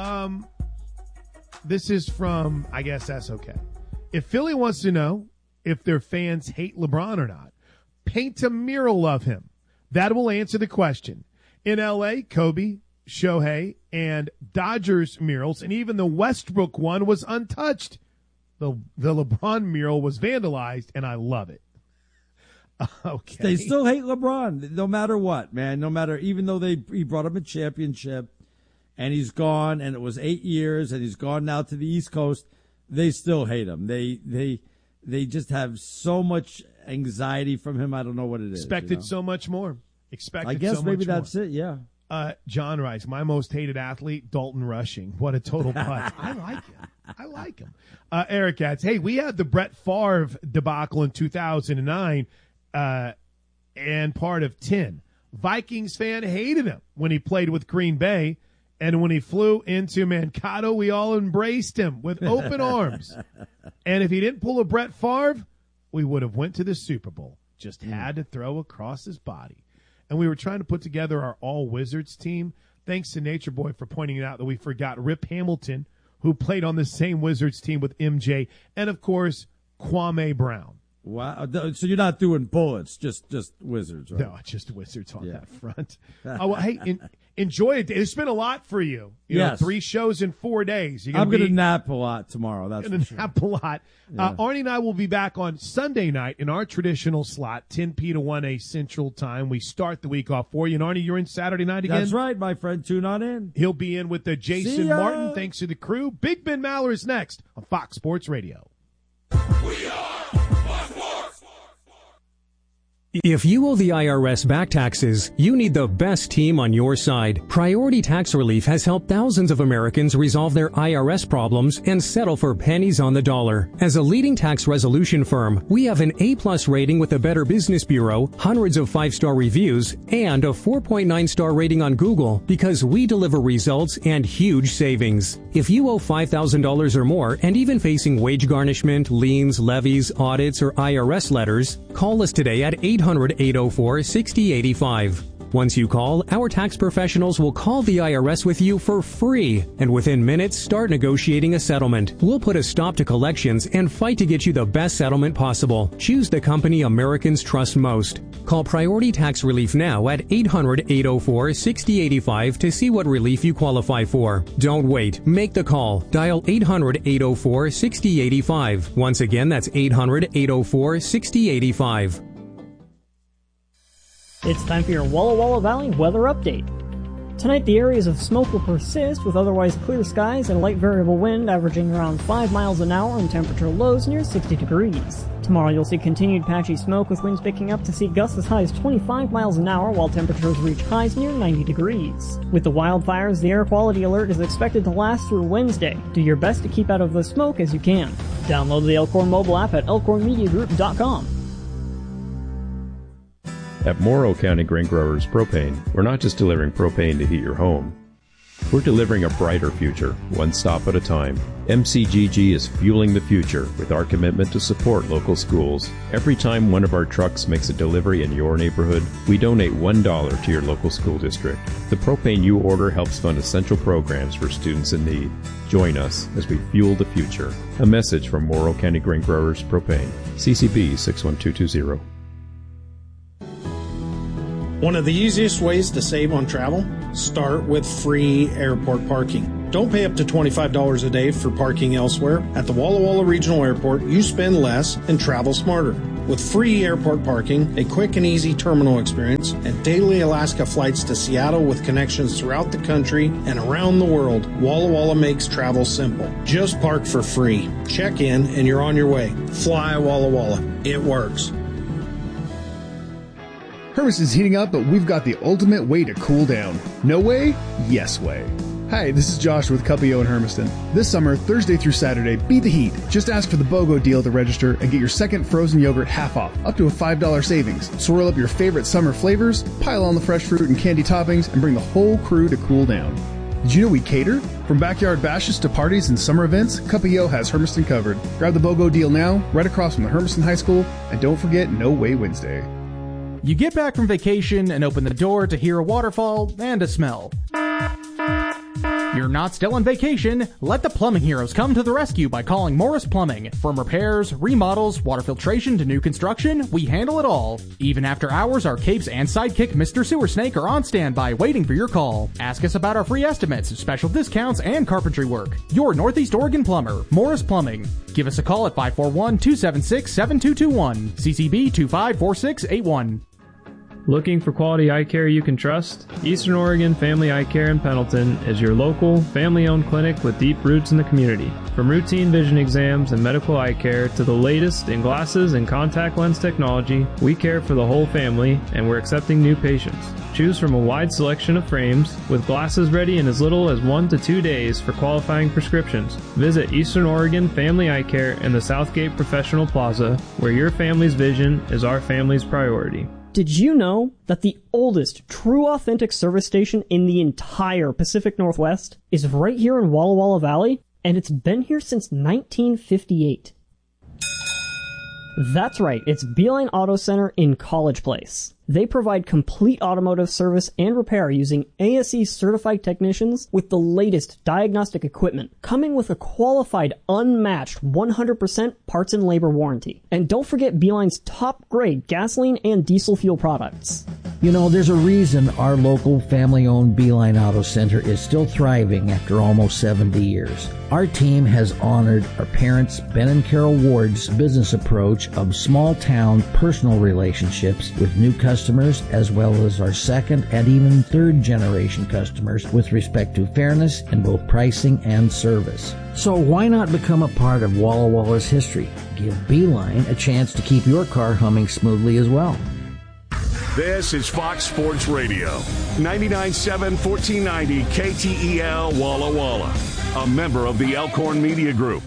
This is from, I guess that's okay. If Philly wants to know if their fans hate LeBron or not, paint a mural of him. That will answer the question. In L.A., Kobe, Shohei, and Dodgers murals, and even the Westbrook one was untouched. The LeBron mural was vandalized, and I love it. Okay. They still hate LeBron, no matter what, man. No matter, even though he brought him a championship, and he's gone, and it was 8 years, and he's gone now to the East Coast, they still hate him. They just have so much anxiety from him. I don't know what it is. Expected so much more. I guess maybe that's it, yeah. John writes, my most hated athlete, Dalton Rushing. What a total putt. I like him. Eric adds, hey, we had the Brett Favre debacle in 2009 and part of 10. Vikings fan hated him when he played with Green Bay, and when he flew into Mankato, we all embraced him with open arms. And if he didn't pull a Brett Favre, we would have went to the Super Bowl. Just had to throw across his body. And we were trying to put together our all-Wizards team. Thanks to Nature Boy for pointing out that we forgot Rip Hamilton, who played on the same Wizards team with MJ, and, of course, Kwame Brown. Wow. So you're not doing Bullets, just Wizards, right? No, just Wizards on that front. Well, hey, enjoy it. It's been a lot for you. You know, 3 shows in 4 days. I'm going to nap a lot tomorrow. That's going to nap a lot. Yeah. Arnie and I will be back on Sunday night in our traditional slot, 10p to 1a Central Time. We start the week off for you. And, Arnie, you're in Saturday night again? That's right, my friend. Tune on in. He'll be in with the Jason Martin. Thanks to the crew. Big Ben Maller is next on Fox Sports Radio. We are Fox Sports. If you owe the IRS back taxes, you need the best team on your side. Priority Tax Relief has helped thousands of Americans resolve their IRS problems and settle for pennies on the dollar. As a leading tax resolution firm, we have an A+ rating with the Better Business Bureau, hundreds of 5-star reviews, and a 4.9-star rating on Google because we deliver results and huge savings. If you owe $5,000 or more and even facing wage garnishment, liens, levies, audits, or IRS letters, call us today at 800-804-6085. Once you call, our tax professionals will call the IRS with you for free, and within minutes start negotiating a settlement. We'll put a stop to collections and fight to get you the best settlement possible. Choose the company Americans trust most. Call Priority Tax Relief now at 800-804-6085 to see what relief you qualify for. Don't wait. Make the call. Dial 800-804-6085. Once again, that's 800-804-6085. It's time for your Walla Walla Valley weather update. Tonight, the areas of smoke will persist with otherwise clear skies and light variable wind averaging around 5 miles an hour and temperature lows near 60 degrees. Tomorrow, you'll see continued patchy smoke with winds picking up to see gusts as high as 25 miles an hour while temperatures reach highs near 90 degrees. With the wildfires, the air quality alert is expected to last through Wednesday. Do your best to keep out of the smoke as you can. Download the Elkhorn mobile app at elkhornmediagroup.com. At Morrow County Grain Growers Propane, we're not just delivering propane to heat your home. We're delivering a brighter future, one stop at a time. MCGG is fueling the future with our commitment to support local schools. Every time one of our trucks makes a delivery in your neighborhood, we donate $1 to your local school district. The propane you order helps fund essential programs for students in need. Join us as we fuel the future. A message from Morrow County Grain Growers Propane. CCB 61220. One of the easiest ways to save on travel, start with free airport parking. Don't pay up to $25 a day for parking elsewhere. At the Walla Walla Regional Airport, you spend less and travel smarter. With free airport parking, a quick and easy terminal experience, and daily Alaska flights to Seattle with connections throughout the country and around the world, Walla Walla makes travel simple. Just park for free. Check in and you're on your way. Fly Walla Walla. It works. Hermiston's heating up, but we've got the ultimate way to cool down. No way? Yes way. Hi, this is Josh with Cuppio in Hermiston. This summer, Thursday through Saturday, beat the heat. Just ask for the BOGO deal to register and get your second frozen yogurt half off, up to a $5 savings. Swirl up your favorite summer flavors, pile on the fresh fruit and candy toppings, and bring the whole crew to cool down. Did you know we cater? From backyard bashes to parties and summer events, Cuppio has Hermiston covered. Grab the BOGO deal now, right across from the Hermiston High School, and don't forget No Way Wednesday. You get back from vacation and open the door to hear a waterfall and a smell. You're not still on vacation. Let the plumbing heroes come to the rescue by calling Morris Plumbing. From repairs, remodels, water filtration to new construction, we handle it all. Even after hours, our capes and sidekick Mr. Sewer Snake are on standby waiting for your call. Ask us about our free estimates, special discounts, and carpentry work. Your Northeast Oregon plumber, Morris Plumbing. Give us a call at 541-276-7221. CCB 254681. Looking for quality eye care you can trust? Eastern Oregon Family Eye Care in Pendleton is your local, family-owned clinic with deep roots in the community. From routine vision exams and medical eye care to the latest in glasses and contact lens technology, we care for the whole family, and we're accepting new patients. Choose from a wide selection of frames, with glasses ready in as little as 1 to 2 days for qualifying prescriptions. Visit Eastern Oregon Family Eye Care in the Southgate Professional Plaza, where your family's vision is our family's priority. Did you know that the oldest true authentic service station in the entire Pacific Northwest is right here in Walla Walla Valley? And it's been here since 1958. That's right, it's Beeline Auto Center in College Place. They provide complete automotive service and repair using ASE certified technicians with the latest diagnostic equipment, coming with a qualified, unmatched 100% parts and labor warranty. And don't forget Beeline's top grade gasoline and diesel fuel products. You know, there's a reason our local family-owned Beeline Auto Center is still thriving after almost 70 years. Our team has honored our parents, Ben and Carol Ward's business approach of small-town personal relationships with new customers, as well as our second and even third-generation customers with respect to fairness in both pricing and service. So why not become a part of Walla Walla's history? Give Beeline a chance to keep your car humming smoothly as well. This is Fox Sports Radio, 99.7 1490 KTEL Walla Walla, a member of the Elkhorn Media Group.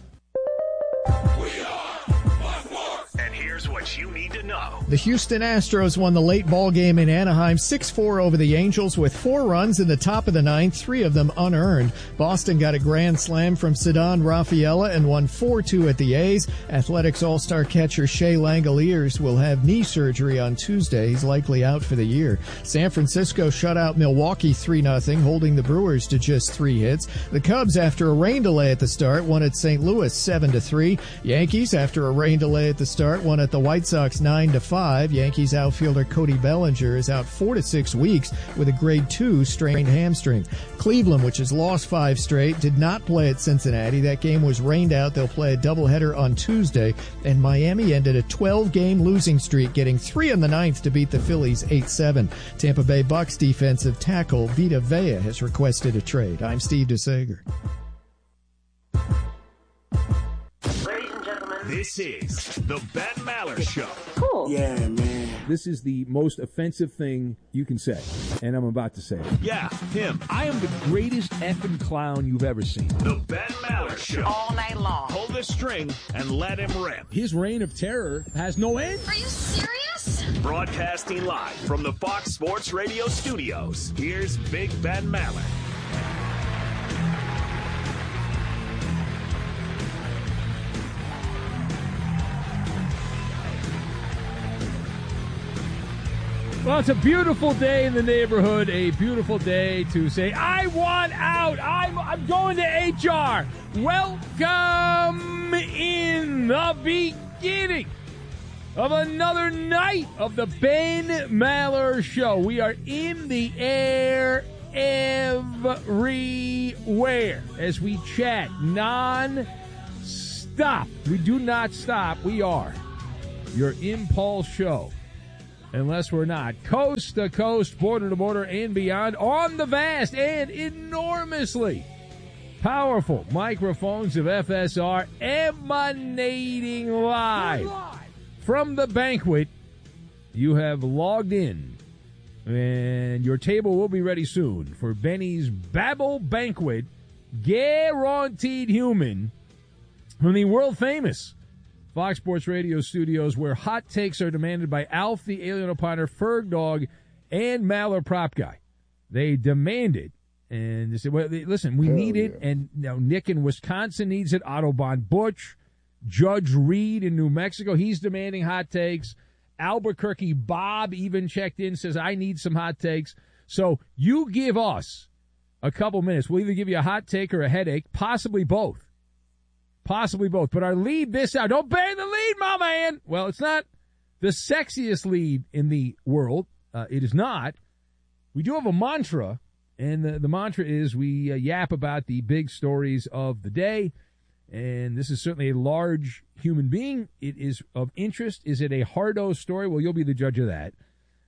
And here's what you need to know. The Houston Astros won the late ball game in Anaheim 6-4 over the Angels with 4 runs in the top of the ninth, 3 of them unearned. Boston got a grand slam from Ceddanne Rafaela and won 4-2 at the A's. Athletics All-Star catcher Shea Langoliers will have knee surgery on Tuesday. He's likely out for the year. San Francisco shut out Milwaukee 3-0, holding the Brewers to just 3 hits. The Cubs, after a rain delay at the start, won at St. Louis 7-3. Yankees, after a rain delay at the start, won at the White Sox 9-5. Yankees outfielder Cody Bellinger is out 4 to 6 weeks with a grade 2 strained hamstring. Cleveland, which has lost 5 straight, did not play at Cincinnati. That game was rained out. They'll play a doubleheader on Tuesday. And Miami ended a 12-game losing streak, getting 3 in the ninth to beat the Phillies 8-7. Tampa Bay Bucks defensive tackle Vita Vea has requested a trade. I'm Steve DeSager. This is the Ben Maller Show. Cool. Yeah, man. This is the most offensive thing you can say, and I'm about to say it. Yeah, him. I am the greatest effing clown you've ever seen. The Ben Maller Show. All night long. Pull the string and let him rip. His reign of terror has no end. Are you serious? Broadcasting live from the Fox Sports Radio studios, here's Big Ben Maller. Well, it's a beautiful day in the neighborhood, a beautiful day to say, I want out. I'm going to HR. Welcome in the beginning of another night of the Ben Maller Show. We are in the air everywhere as we chat non-stop. We do not stop. We are your Impulse Show. Unless we're not. Coast to coast, border to border, and beyond on the vast and enormously powerful microphones of FSR emanating live from the banquet. You have logged in, and your table will be ready soon for Benny's Babble Banquet, Guaranteed Human, from the world-famous Fox Sports Radio studios, where hot takes are demanded by Alf the Alien Opiner, Ferg Dog, and Maller Prop Guy. They demand it, and they say, well, listen, we need it, and now Nick in Wisconsin needs it, Autobahn Butch, Judge Reed in New Mexico, he's demanding hot takes. Albuquerque Bob even checked in, says, I need some hot takes. So you give us a couple minutes. We'll either give you a hot take or a headache, possibly both. Possibly both. But our lead this hour, don't bury the lead, my man. Well, it's not the sexiest lead in the world. It is not. We do have a mantra, and the mantra is we yap about the big stories of the day. And this is certainly a large human being. It is of interest. Is it a hardo story? Well, you'll be the judge of that.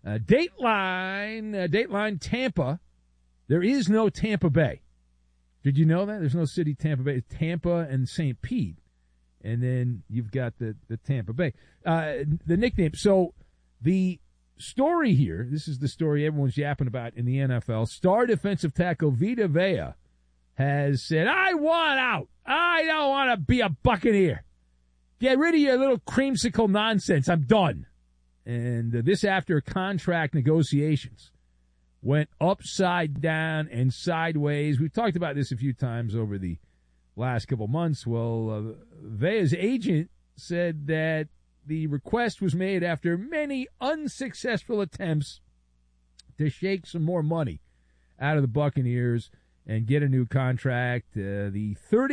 Dateline Tampa. There is no Tampa Bay. Did you know that? There's no city Tampa Bay. It's Tampa and St. Pete. And then you've got the Tampa Bay. The nickname. So the story here, this is the story everyone's yapping about in the NFL. Star defensive tackle Vita Vea has said, I want out. I don't want to be a Buccaneer. Get rid of your little creamsicle nonsense. I'm done. And this after contract negotiations went upside down and sideways. We've talked about this a few times over the last couple months. Well, Vea's agent said that the request was made after many unsuccessful attempts to shake some more money out of the Buccaneers and get a new contract. The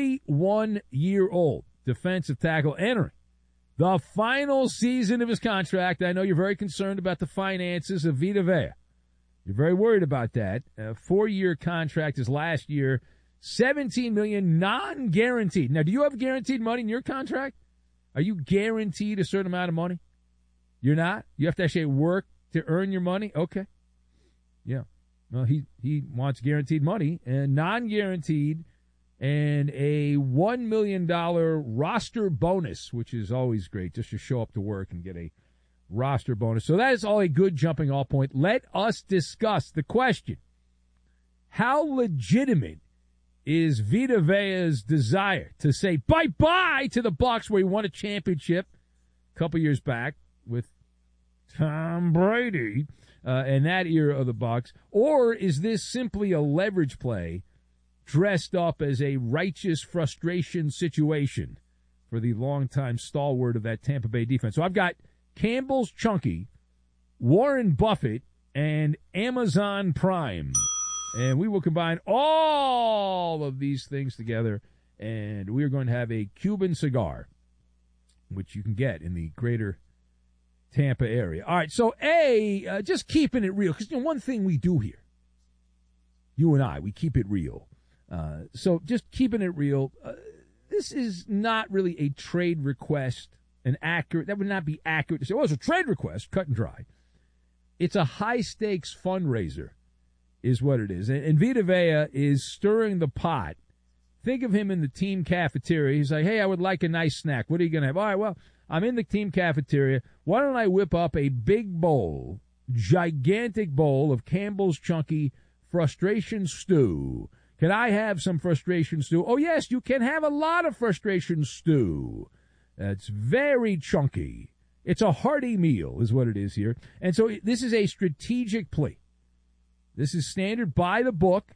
31-year-old defensive tackle entering the final season of his contract. I know you're very concerned about the finances of Vita Vea. You're very worried about that. A 4-year contract is last year, $17 million non-guaranteed. Now, do you have guaranteed money in your contract? Are you guaranteed a certain amount of money? You're not? You have to actually work to earn your money? Okay. Yeah. Well, he wants guaranteed money and non-guaranteed and a $1 million roster bonus, which is always great, just to show up to work and get a roster bonus. So that is all a good jumping off point. Let us discuss the question. How legitimate is Vita Vea's desire to say bye-bye to the Bucs, where he won a championship a couple years back with Tom Brady and that era of the Bucs? Or is this simply a leverage play dressed up as a righteous frustration situation for the longtime stalwart of that Tampa Bay defense? So I've got Campbell's Chunky, Warren Buffett, and Amazon Prime. And we will combine all of these things together, and we are going to have a Cuban cigar, which you can get in the greater Tampa area. All right, so just keeping it real, because one thing we do here, you and I, we keep it real. So just keeping it real, this is not really a trade request. That would not be accurate to say, well, it's a trade request, cut and dry. It's a high-stakes fundraiser is what it is. And Vita Vea is stirring the pot. Think of him in the team cafeteria. He's like, hey, I would like a nice snack. What are you going to have? All right, well, I'm in the team cafeteria. Why don't I whip up a big bowl, gigantic bowl of Campbell's Chunky frustration stew? Can I have some frustration stew? Oh, yes, you can have a lot of frustration stew. It's very chunky. It's a hearty meal is what it is here. And so this is a strategic play. This is standard by the book.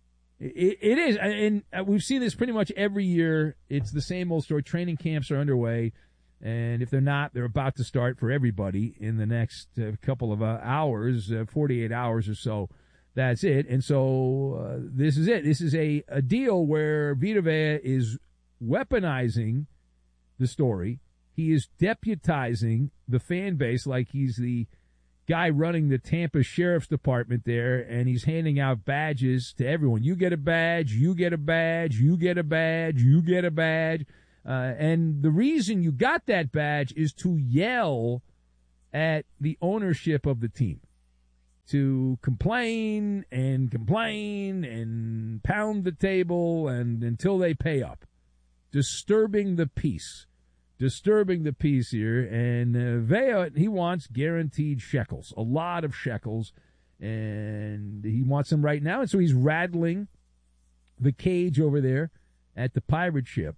It is. And we've seen this pretty much every year. It's the same old story. Training camps are underway. And if they're not, they're about to start for everybody in the next couple of hours, 48 hours or so. That's it. And so this is it. This is a deal where Vita Vea is weaponizing the story he is deputizing the fan base like he's the guy running the Tampa Sheriff's Department there, and he's handing out badges to everyone. You get a badge, you get a badge, you get a badge, you get a badge. And the reason you got that badge is to yell at the ownership of the team, to complain and pound the table and until they pay up. Disturbing the peace here. And Vea, he wants guaranteed shekels, a lot of shekels, and he wants them right now. And so he's rattling the cage over there at the pirate ship.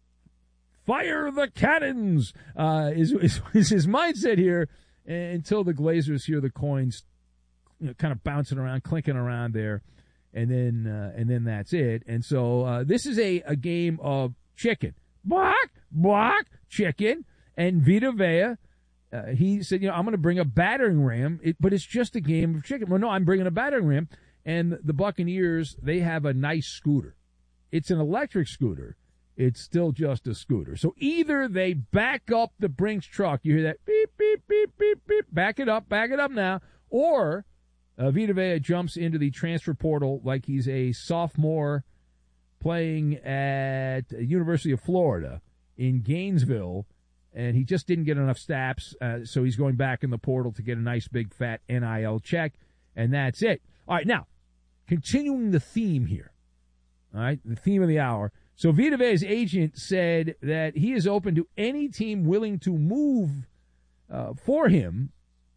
Fire the cannons is his mindset here until the Glazers hear the coins, kind of bouncing around, clinking around there, and then that's it. And so this is a game of chicken. Block, block, chicken. And Vita Vea, he said, I'm going to bring a battering ram, but it's just a game of chicken. Well, no, I'm bringing a battering ram. And the Buccaneers, they have a nice scooter. It's an electric scooter. It's still just a scooter. So either they back up the Brinks truck, you hear that beep, beep, beep, beep, beep, back it up now, or Vita Vea jumps into the transfer portal like he's a sophomore playing at University of Florida in Gainesville, and he just didn't get enough snaps, so he's going back in the portal to get a nice big fat NIL check, and that's it. All right, now, continuing the theme here, all right, the theme of the hour. So Vita Vea's agent said that he is open to any team willing to move for him,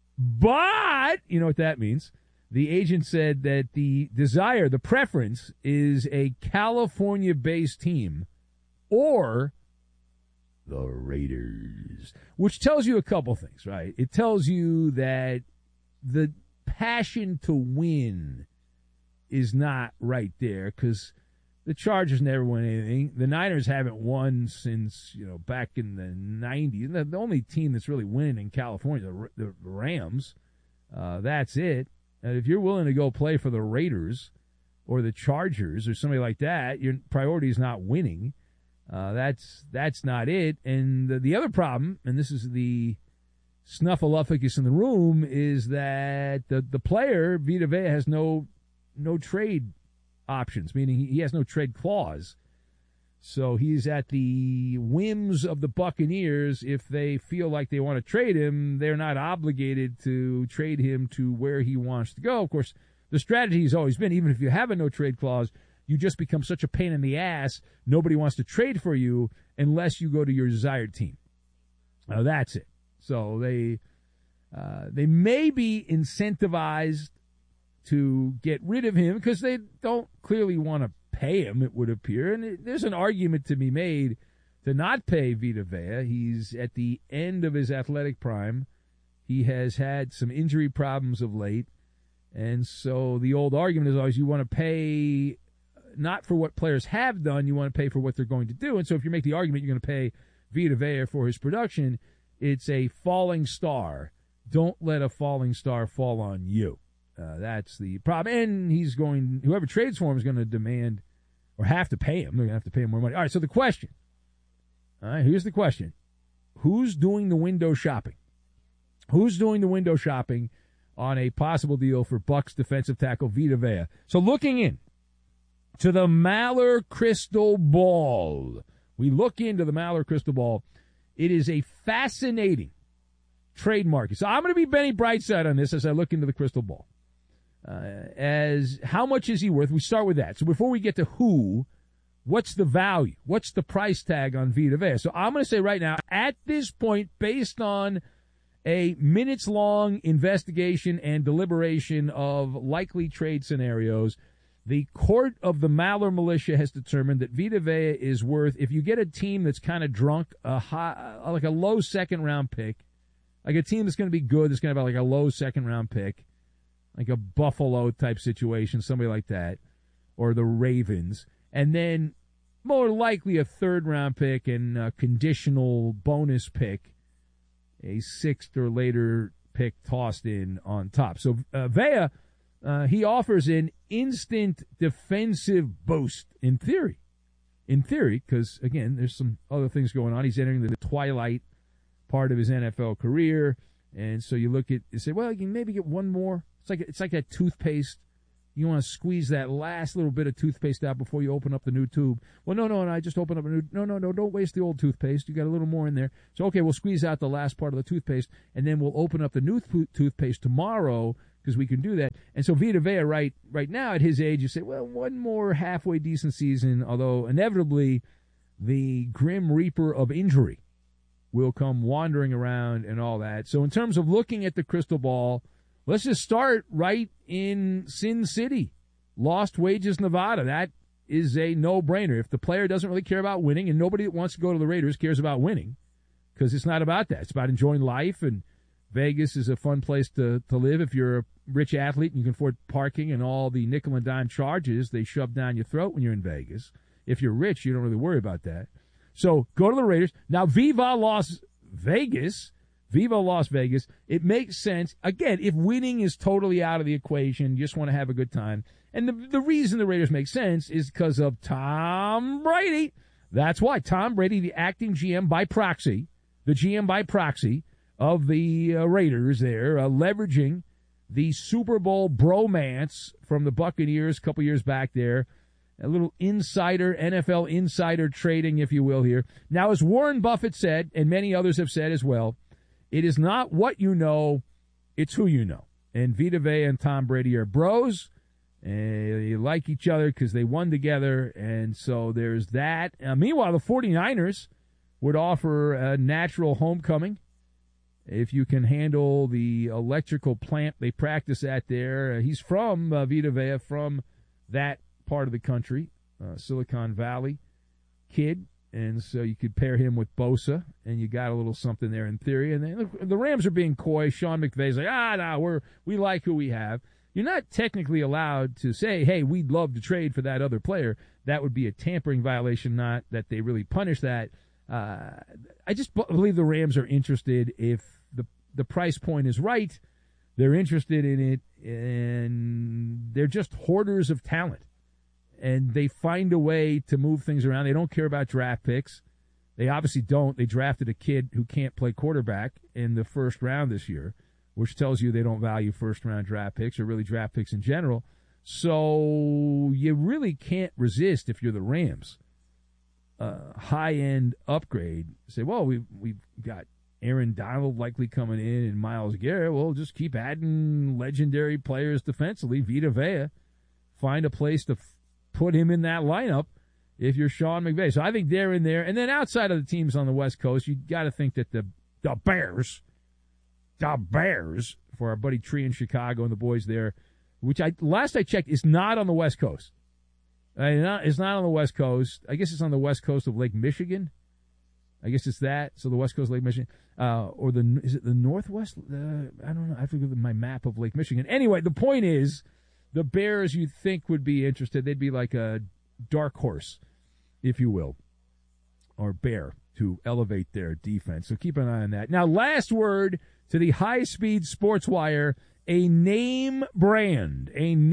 but you know what that means. The agent said that the desire, the preference, is a California-based team or the Raiders, which tells you a couple things, right? It tells you that the passion to win is not right there because the Chargers never won anything. The Niners haven't won since, back in the 90s. The only team that's really winning in California, the Rams. That's it. And if you're willing to go play for the Raiders or the Chargers or somebody like that, your priority is not winning. That's not it. And the other problem, and this is the snuffleupagus in the room, is that the player, Vita Vea, has no trade options, meaning he has no trade clause. So he's at the whims of the Buccaneers. If they feel like they want to trade him, they're not obligated to trade him to where he wants to go. Of course, the strategy has always been, even if you have a no-trade clause, you just become such a pain in the ass, nobody wants to trade for you unless you go to your desired team. Now, that's it. So they may be incentivized to get rid of him because they don't clearly want to pay him, it would appear. And there's an argument to be made to not pay Vita Vea. He's at the end of his athletic prime. He has had some injury problems of late. And so the old argument is always you want to pay not for what players have done, you want to pay for what they're going to do. And so if you make the argument you're going to pay Vita Vea for his production, it's a falling star. Don't let a falling star fall on you. That's the problem. And whoever trades for him is going to demand or have to pay him. They're going to have to pay him more money. All right, so the question. All right, here's the question. Who's doing the window shopping? Who's doing the window shopping on a possible deal for Bucs defensive tackle Vita Vea? So looking in to the Maller crystal ball. We look into the Maller crystal ball. It is a fascinating trade market. So I'm going to be Benny Brightside on this as I look into the crystal ball. As how much is he worth? We start with that. So before we get to who, what's the value? What's the price tag on Vita Vea? So I'm going to say right now, at this point, based on a minutes-long investigation and deliberation of likely trade scenarios, the court of the Maller militia has determined that Vita Vea is worth, if you get a team that's kind of drunk, like a low second-round pick, like a team that's going to be good, that's going to have like a low second-round pick, like a Buffalo-type situation, somebody like that, or the Ravens, and then more likely a third-round pick and a conditional bonus pick, a sixth or later pick tossed in on top. So Vea, he offers an instant defensive boost in theory. In theory, because, again, there's some other things going on. He's entering the twilight part of his NFL career. And so you look at, you say, well, you can maybe get one more. It's like that toothpaste. You want to squeeze that last little bit of toothpaste out before you open up the new tube. Well, no, I just opened up a new. No, don't waste the old toothpaste. You got a little more in there. So, okay, we'll squeeze out the last part of the toothpaste, and then we'll open up the new toothpaste tomorrow because we can do that. And so Vita Vea, right now at his age, you say, well, one more halfway decent season, although inevitably the grim reaper of injury will come wandering around and all that. So in terms of looking at the crystal ball, let's just start right in Sin City, Lost Wages, Nevada. That is a no-brainer. If the player doesn't really care about winning, and nobody that wants to go to the Raiders cares about winning, because it's not about that. It's about enjoying life, and Vegas is a fun place to live if you're a rich athlete and you can afford parking and all the nickel and dime charges they shove down your throat when you're in Vegas. If you're rich, you don't really worry about that. So go to the Raiders. Now, Viva Las Vegas. It makes sense. Again, if winning is totally out of the equation, you just want to have a good time. And the reason the Raiders make sense is because of Tom Brady. That's why. Tom Brady, the acting GM by proxy, of the Raiders there, leveraging the Super Bowl bromance from the Buccaneers a couple years back there. A little NFL insider trading, if you will, here. Now, as Warren Buffett said, and many others have said as well, it is not what you know, it's who you know. And Vita Vea and Tom Brady are bros. And they like each other because they won together. And so there's that. Meanwhile, the 49ers would offer a natural homecoming if you can handle the electrical plant they practice at there. He's from Vita Vea, from that part of the country, Silicon Valley kid, and so you could pair him with Bosa, and you got a little something there in theory. And then the Rams are being coy. Sean McVay's like, no, we like who we have. You're not technically allowed to say, hey, we'd love to trade for that other player. That would be a tampering violation, not that they really punish that. I just believe the Rams are interested if the price point is right. They're interested in it, and they're just hoarders of talent. And they find a way to move things around. They don't care about draft picks. They obviously don't. They drafted a kid who can't play quarterback in the first round this year, which tells you they don't value first-round draft picks or really draft picks in general. So you really can't resist, if you're the Rams, high-end upgrade. Say, well, we've got Aaron Donald likely coming in and Myles Garrett. Well, just keep adding legendary players defensively. Vita Vea. Find a place to put him in that lineup if you're Sean McVay. So I think they're in there. And then outside of the teams on the West Coast, you got to think that the Bears, for our buddy Tree in Chicago and the boys there, which last I checked is not on the West Coast. It's not on the West Coast. I guess it's on the West Coast of Lake Michigan. I guess it's that. So the West Coast of Lake Michigan. Is it the Northwest? I don't know. I have to go to my map of Lake Michigan. Anyway, the point is, the Bears you'd think would be interested. They'd be like a dark horse, if you will, or bear to elevate their defense. So keep an eye on that. Now, last word to the high-speed sports wire, a name brand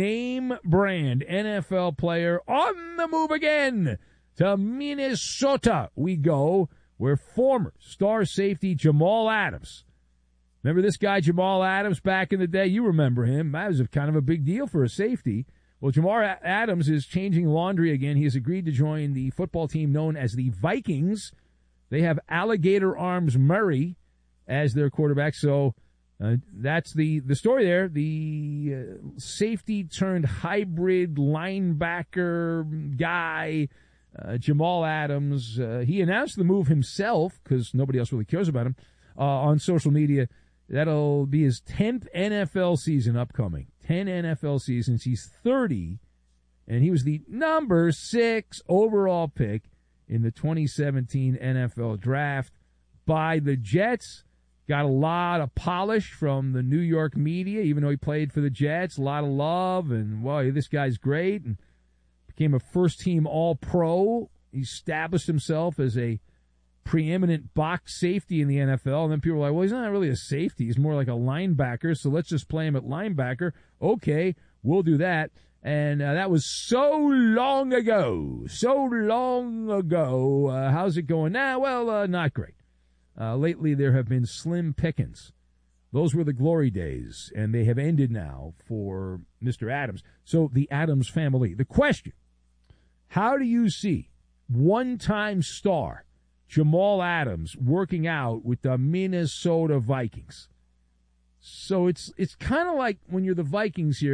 NFL player on the move again. To Minnesota we go, where former star safety Jamal Adams. Remember this guy, Jamal Adams, back in the day? You remember him. That was kind of a big deal for a safety. Well, Jamal Adams is changing laundry again. He has agreed to join the football team known as the Vikings. They have Alligator Arms Murray as their quarterback. So that's the story there. The safety turned hybrid linebacker guy, Jamal Adams. He announced the move himself because nobody else really cares about him on social media. That'll be his 10th NFL season upcoming. 10 NFL seasons. He's 30, and he was the number 6 overall pick in the 2017 NFL Draft by the Jets. Got a lot of polish from the New York media, even though he played for the Jets. A lot of love, and, well, this guy's great, and became a first-team All-Pro. He established himself as a preeminent box safety in the NFL, and then people were like, well, he's not really a safety. He's more like a linebacker, so let's just play him at linebacker. Okay, we'll do that. And that was so long ago. How's it going now? Well, not great. Lately, there have been slim pickings. Those were the glory days, and they have ended now for Mr. Adams. So the Adams family. The question, how do you see one-time star Jamal Adams working out with the Minnesota Vikings? So it's kind of like when you're the Vikings here,